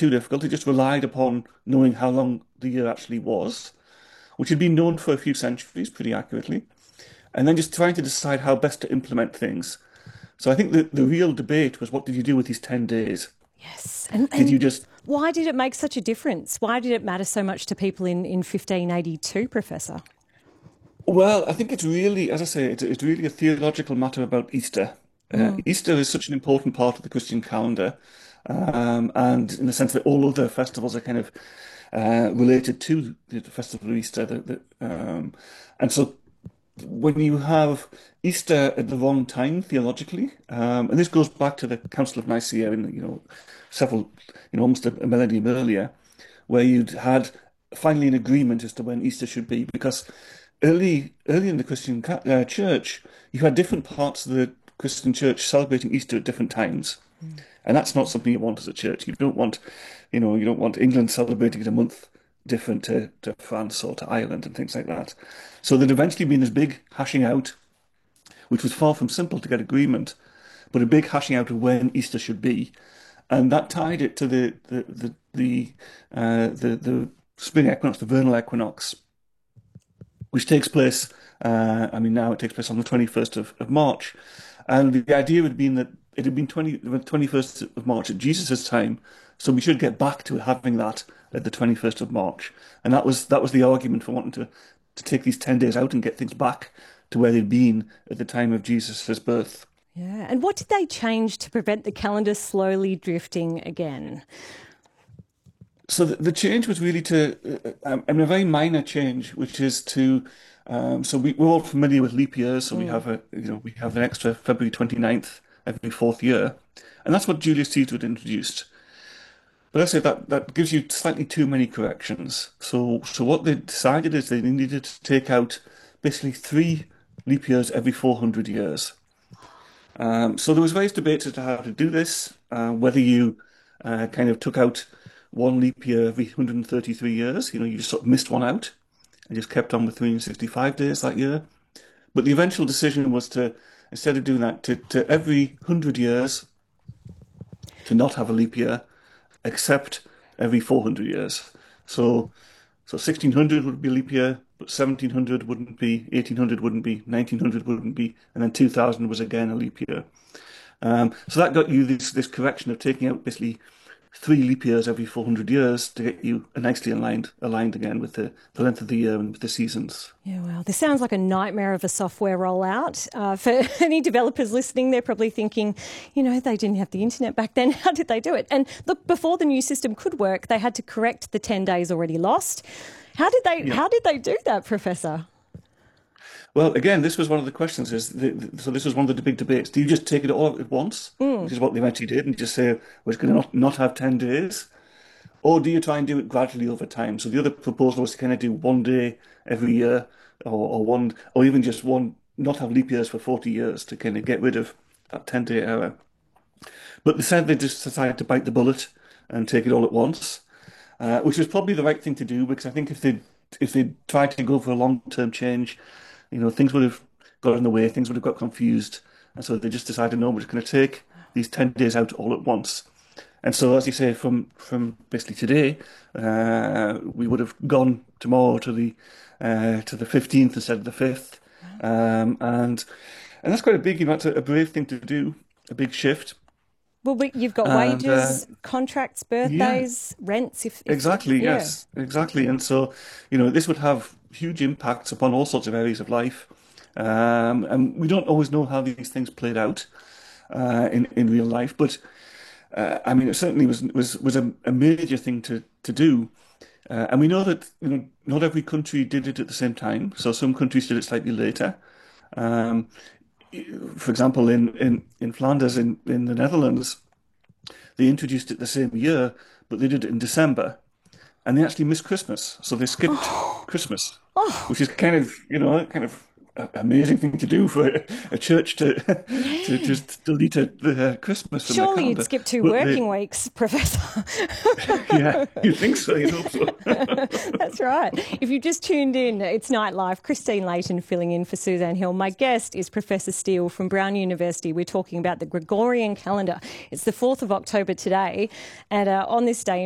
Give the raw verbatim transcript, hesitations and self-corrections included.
too difficult. They just relied upon knowing how long the year actually was, which had been known for a few centuries pretty accurately, and then just trying to decide how best to implement things. So I think the, the real debate was, what did you do with these ten days? Yes. And, Did you and just why did it make such a difference? Why did it matter so much to people in, in fifteen eighty-two, Professor? Well, I think it's really, as I say, it's, it's really a theological matter about Easter. Uh, Mm. Easter is such an important part of the Christian calendar, um, and in the sense that all other festivals are kind of uh, related to the festival of Easter. The, the, um, and so when you have Easter at the wrong time theologically, um, and this goes back to the Council of Nicaea in, you know, several, you know, almost a, a millennium earlier, where you'd had finally an agreement as to when Easter should be, because early, early in the Christian ca- uh, church, you had different parts of the Christian church celebrating Easter at different times, and that's not something you want as a church. You don't want, you know, you don't want England celebrating it a month different to, to France or to Ireland and things like that. So there'd eventually been this big hashing out, which was far from simple to get agreement, but a big hashing out of when Easter should be, and that tied it to the the the the uh, the, the spring equinox, the vernal equinox, which takes place. Uh, I mean, now it takes place on the twenty-first of, of March, and the idea had been that it had been twenty, the twenty-first of March at Jesus' time, so we should get back to having that at the twenty-first of March, and that was that was the argument for wanting to to take these ten days out and get things back to where they'd been at the time of Jesus' birth. Yeah. And what did they change to prevent the calendar slowly drifting again? So the, the change was really to, uh, I mean, a very minor change, which is to, um, so we, we're all familiar with leap years, so we Mm. have a, you know, we have an extra February twenty-ninth every fourth year, and that's what Julius Caesar had introduced. But I say that that gives you slightly too many corrections. So so what they decided is they needed to take out basically three leap years every four hundred years. Um, so there was various debates as to how to do this, uh, whether you uh, kind of took out one leap year every one hundred thirty-three years, you know, you just sort of missed one out and just kept on with three hundred sixty-five days that year. But the eventual decision was to, instead of doing that, to, to every one hundred years to not have a leap year, except every four hundred years. So, so sixteen hundred would be a leap year, but seventeen hundred wouldn't be, eighteen hundred wouldn't be, nineteen hundred wouldn't be, and then two thousand was again a leap year. Um, so that got you this this correction of taking out basically three leap years every four hundred years to get you nicely aligned aligned again with the, the length of the year and with the seasons. Yeah, well, this sounds like a nightmare of a software rollout. Uh, for any developers listening, they're probably thinking, you know, they didn't have the internet back then. How did they do it? And look, before the new system could work, they had to correct the ten days already lost. How did they? Yeah. How did they do that, Professor? Well, again, this was one of the questions. Is the, the- so this was one of the big debates. Do you just take it all at once, Mm. which is what they eventually did, and just say we're going to not not have ten days, or do you try and do it gradually over time? So the other proposal was to kind of do one day every year, or, or one, or even just one, not have leap years for forty years to kind of get rid of that ten day error. But they said they just decided to bite the bullet and take it all at once, uh, which was probably the right thing to do, because I think if they if they tried to go for a long term change, you know, things would have got in the way, things would have got confused, and so they just decided, no, we're just going to take these ten days out all at once. And so, as you say, from from basically today, uh, we would have gone tomorrow to the uh, to the fifteenth instead of the fifth, um, and and that's quite a big, you know, that's a, a brave thing to do, a big shift. Well, we, you've got And uh, wages, contracts, yeah, birthdays, rents. If, if exactly, yeah, yes, exactly. And so, you know, this would have huge impacts upon all sorts of areas of life, um, and we don't always know how these things played out uh, in in real life, but. Uh, I mean, it certainly was was was a, a major thing to to do, uh, and we know that you know not every country did it at the same time. So some countries did it slightly later. Um, for example, in, in, in Flanders, in, in the Netherlands, they introduced it the same year, but they did it in December, and they actually missed Christmas, so they skipped Christmas, oh, which is kind of you know kind of a- amazing thing to do for a, a church to to yeah. just delete a, the uh, Christmas from their Surely you'd calendar. skip two But they, working weeks, Professor. yeah, you think so? You hope so. That's right. If you've just tuned in, it's Nightlife. Christine Layton filling in for Suzanne Hill. My guest is Professor Steele from Brown University. We're talking about the Gregorian calendar. It's the fourth of October today, and uh, on this day